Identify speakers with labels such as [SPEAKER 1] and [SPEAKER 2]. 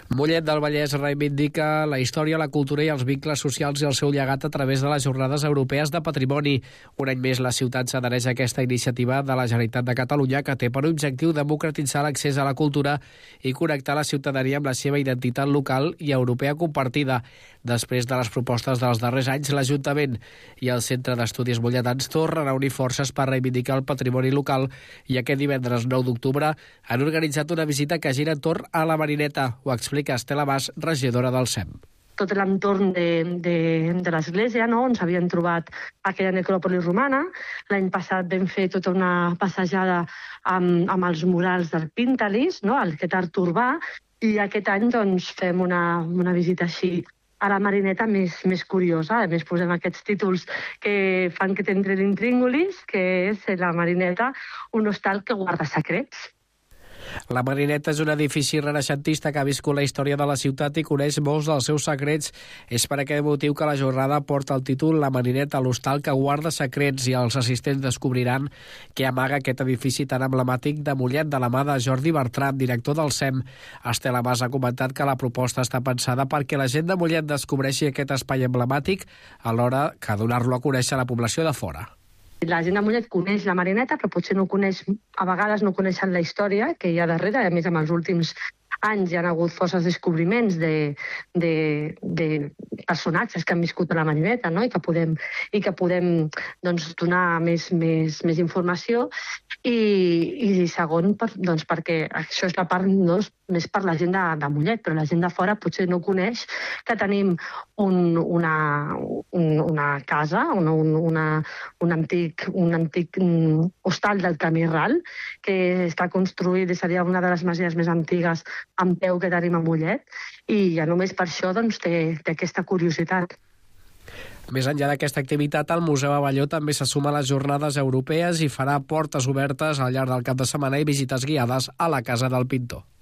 [SPEAKER 1] Mollet del Vallès reivindica la història, la cultura i els vincles socials i el seu llegat a través de les Jornades Europees de Patrimoni. Un any més la ciutat s'adhereix a aquesta iniciativa de la Generalitat de Catalunya que té per objectiu democratitzar l'accés a la cultura i connectar la ciutadania amb la seva identitat local i europea compartida. Després de les propostes dels darrers anys, l'Ajuntament i el Centre d'Estudis Molletans tornen a unir forces per reivindicar el patrimoni local i aquest divendres 9 d'octubre han organitzat una visita que gira entorn a la Marineta. Ho explica Estela Mas, regidora del SEM.
[SPEAKER 2] Tot l'entorn de l'església, no? On s'havien trobat aquella necròpolis romana. L'any passat vam fer tota una passejada amb els murals del Píntalis, no? Aquest art urbà, i aquest any doncs, fem una visita així a la Marineta més curiosa. A més, posem aquests títols que fan que t'entri l'intríngulis, que és la Marineta, un hostal que guarda secrets.
[SPEAKER 1] La Marineta és un edifici renaixentista que ha viscut la història de la ciutat i coneix molts dels seus secrets. És per aquest motiu que la jornada porta el títol La Marineta, l'hostal que guarda secrets, i els assistents descobriran què amaga aquest edifici tan emblemàtic de Mollet de la mà de Jordi Bertran, director del SEM. Estela Mas ha comentat que la proposta està pensada perquè la gent de Mollet descobreixi aquest espai emblemàtic alhora que donar-lo a conèixer a la població de fora.
[SPEAKER 2] La gent de Mollet coneix la Marineta, però potser a vegades no coneixen la història que hi ha darrere. A més, en els últims anys hi ha hagut forces descobriments de personatges que han viscut a la Marineta, no? i que podem doncs, donar més informació. I segon, doncs, perquè això és la part més per la gent de Mollet, però la gent de fora potser no coneix que tenim una casa, un antic hostal del Camí Ral, que està construït i seria una de les masies més antigues en peu que tenim a Mollet, i ja només per això doncs, té aquesta curiositat.
[SPEAKER 1] Més enllà d'aquesta activitat, el Museu Abelló també se suma a les Jornades Europees i farà portes obertes al llarg del cap de setmana i visites guiades a la Casa del Pintor.